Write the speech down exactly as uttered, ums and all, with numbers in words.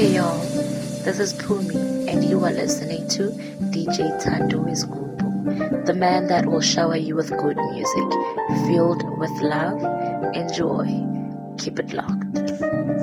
Hey y'all, this is Pumi, and you are listening to D J Tando Iskupu, the man that will shower you with good music, filled with love and joy. Keep it locked.